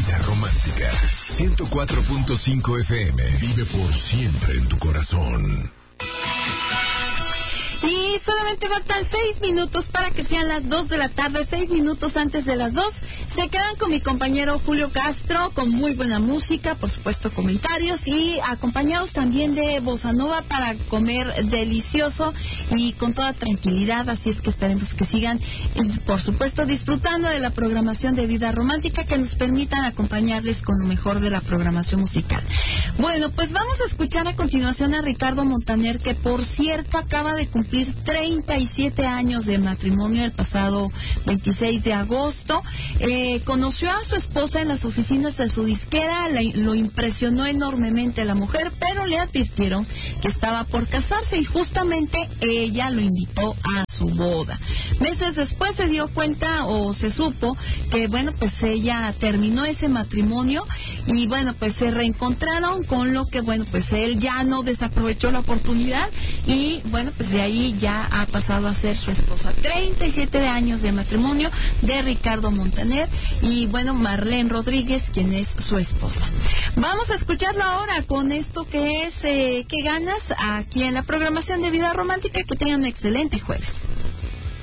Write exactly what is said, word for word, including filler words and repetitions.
Vida Romántica. ciento cuatro punto cinco F M. Vive por siempre en tu corazón. Y solamente faltan seis minutos para que sean las dos de la tarde, seis minutos antes de las dos. Se quedan con mi compañero Julio Castro, con muy buena música, por supuesto comentarios, y acompañados también de Bossa Nova para comer delicioso y con toda tranquilidad. Así es que esperemos que sigan, por supuesto, disfrutando de la programación de Vida Romántica, que nos permitan acompañarles con lo mejor de la programación musical. Bueno, pues vamos a escuchar a continuación a Ricardo Montaner, que por cierto acaba de cumplir treinta y siete años de matrimonio el pasado veintiséis de agosto. Eh, conoció a su esposa en las oficinas de su disquera, la, lo impresionó enormemente a la mujer, pero le advirtieron que estaba por casarse y justamente ella lo invitó a su boda. Meses después se dio cuenta o se supo que, bueno, pues ella terminó ese matrimonio y, bueno, pues se reencontraron, con lo que, bueno, pues él ya no desaprovechó la oportunidad y, bueno, pues de ahí ya ha pasado a ser su esposa. treinta y siete años de matrimonio de Ricardo Montaner y, bueno, Marlene Rodríguez, quien es su esposa. Vamos a escucharlo ahora con esto que es eh, ¿Qué ganas? Aquí en la programación de Vida Romántica. Que tengan un excelente jueves.